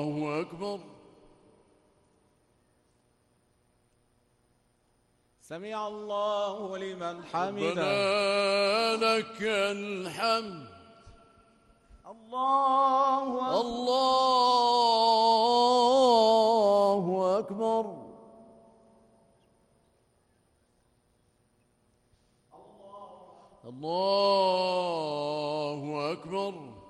الله أكبر. سمع الله لمن حمده. ربنا لك الحمد. الله أكبر. الله أكبر.